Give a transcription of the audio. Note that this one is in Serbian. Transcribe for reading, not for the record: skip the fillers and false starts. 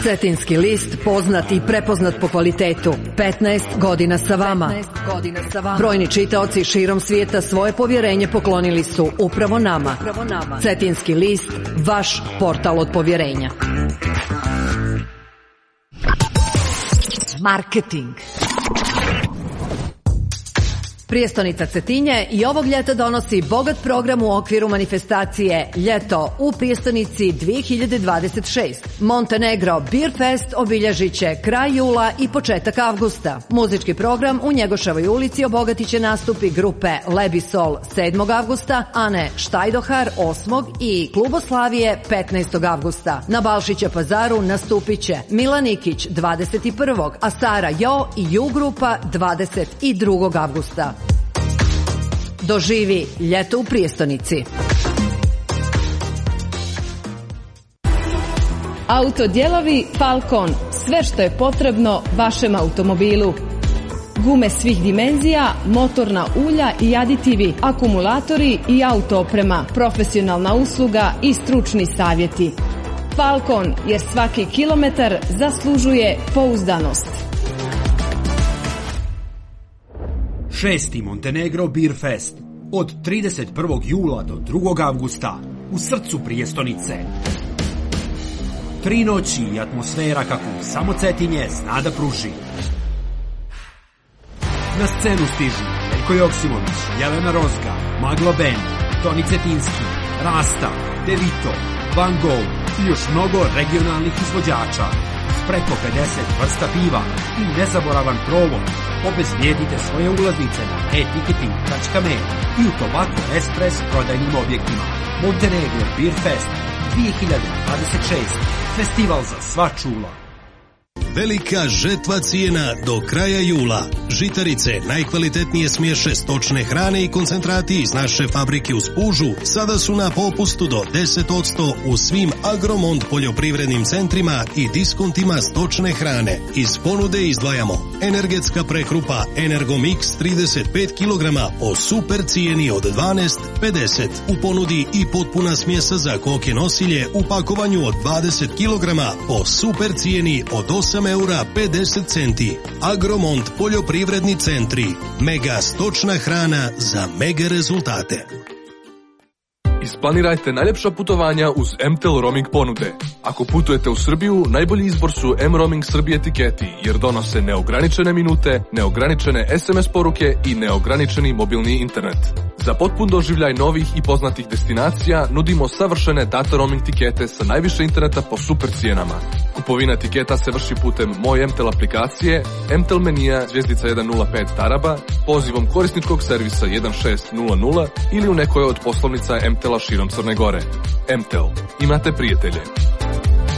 Cetinski list, poznat i prepoznat po kvalitetu. 15 godina sa vama. Brojni čitaoci širom svijeta svoje povjerenje poklonili su upravo nama. Cetinski list, vaš portal od povjerenja. Marketing. Prijestonica Cetinje i ovog ljeta donosi bogat program u okviru manifestacije Ljeto u Prijestonici 2026. Montenegro Beer Fest obilježit će kraj jula i početak avgusta. Muzički program u Njegoševoj ulici obogatit će nastupi grupe Lebisol 7. avgusta, Ane Štajdohar 8. i Kluboslavije 15. avgusta. Na Balšića pazaru nastupit će Milan Nikić 21. a Sara Jo i Ju grupa 22. avgusta. Doživi Ljeto u Prijestonici. Autodijelovi Falcon. Sve što je potrebno vašem automobilu. Gume svih dimenzija, motorna ulja i aditivi, akumulatori i autooprema, profesionalna usluga i stručni savjeti. Falcon, jer svaki kilometar zaslužuje pouzdanost. 6. Montenegro Beer Fest od 31. jula do 2. avgusta u srcu Prijestonice. 3 noći i atmosfera kakvu samo Cetinje zna da pruži. Na scenu stižu Veljko Joksimović, Jelena Rozga, Magla Band, Toni Cetinski, Rasta, Devito, Van Gogh i još mnogo regionalnih izvođača. S preko 50 vrsta piva i nezaboravan provod. Obezbijedite svoje ulaznice na e-ticketing.me i u Tobacco Express prodajnim objektima. Montenegro Beer Fest 2026. Festival za sva čula. Velika žetva cijena do kraja jula. Žitarice, najkvalitetnije smješe stočne hrane i koncentrati iz naše fabrike u Spužu sada su na popustu do 10% u svim Agromont poljoprivrednim centrima i diskontima stočne hrane. Iz ponude izdvajamo energetska prekrupa Energomix 35 kg po super cijeni od 12,50. U ponudi i potpuna smjesa za koke nosilje u pakovanju od 20 kg po super cijeni od 8,50 €. Agromont poljoprivredni centri. Mega stočna hrana za mega rezultate. Isplanirajte najljepša putovanja uz MTEL roaming ponude. Ako putujete u Srbiju, najbolji izbor su M-Roaming Srbije etiketi, jer donose neograničene minute, neograničene SMS poruke i neograničeni mobilni internet. Za potpun doživljaj novih i poznatih destinacija nudimo savršene data roaming tikete sa najviše interneta po super cijenama. Kupovina tiketa se vrši putem Moj MTEL aplikacije, MTEL menija *105 Taraba, pozivom korisničkog servisa 1600 ili u nekoj od poslovnica MTEL-a širom Crne Gore. MTEL. Imate prijatelje.